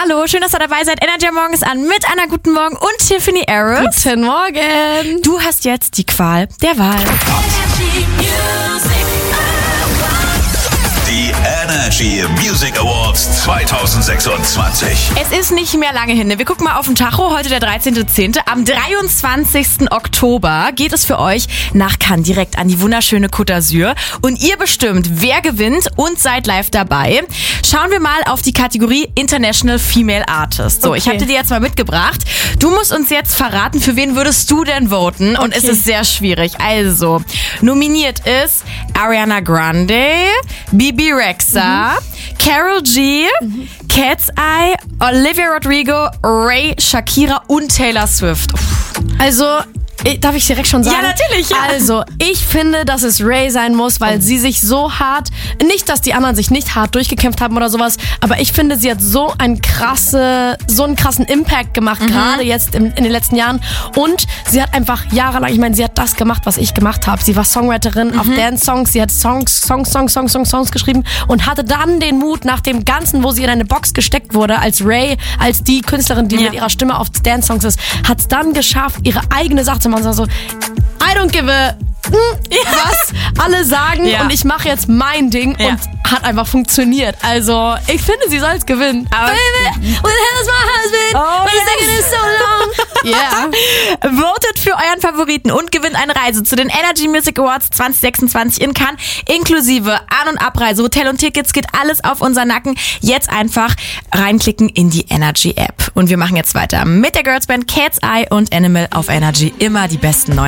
Hallo, schön, dass ihr dabei seid. Energy Morgen ist an mit Anna, guten Morgen und Tiffany Harris. Guten Morgen. Du hast jetzt die Qual der Wahl. Die Energy Music Awards 2026. Es ist nicht mehr lange hin. Wir gucken mal auf den Tacho. Heute der 13.10. Am 23. Oktober geht es für euch nach Cannes direkt an die wunderschöne Côte d'Azur. Und ihr bestimmt, wer gewinnt und seid live dabei. Schauen wir mal auf die Kategorie International Female Artist. So, Ich habe dir die jetzt mal mitgebracht. Du musst uns jetzt verraten, für wen würdest du denn voten? Und es ist sehr schwierig. Also, nominiert ist Ariana Grande, Bibi Rexha, Karol G, Cat's Eye, Olivia Rodrigo, Ray, Shakira und Taylor Swift. Also, darf ich direkt schon sagen? Ja, natürlich. Ja. Also, ich finde, dass es Ray sein muss, weil sie sich so hart, nicht, dass die anderen sich nicht hart durchgekämpft haben oder sowas, aber ich finde, sie hat so einen krassen Impact gemacht, gerade jetzt in den letzten Jahren. Und sie hat einfach jahrelang, ich meine, sie hat das gemacht, was ich gemacht habe. Sie war Songwriterin auf Dance-Songs, sie hat Songs geschrieben und hatte dann den Mut, nach dem Ganzen, wo sie in eine Box gesteckt wurde, als Ray, als die Künstlerin, die mit ihrer Stimme auf Dance-Songs ist, hat es dann geschafft, ihre eigene Sache zu machen. So, I don't give a was alle sagen und ich mache jetzt mein Ding und hat einfach funktioniert. Also, ich finde, sie soll es gewinnen. Baby, what the hell is my husband? Oh, taking it so long? Votet für euren Favoriten und gewinnt eine Reise zu den Energy Music Awards 2026 in Cannes, inklusive An- und Abreise, Hotel und Tickets, geht alles auf unseren Nacken. Jetzt einfach reinklicken in die Energy App. Und wir machen jetzt weiter mit der Girlsband Cat's Eye und Animal auf Energy. Immer die besten neuen